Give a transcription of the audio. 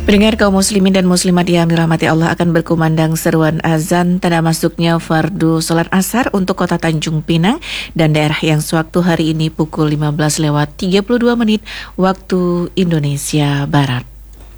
Pendengar kaum muslimin dan muslimat yang dirahmati Allah, akan berkumandang seruan azan tanda masuknya fardu salat asar untuk kota Tanjung Pinang dan daerah yang sewaktu hari ini pukul 15:32 waktu Indonesia Barat.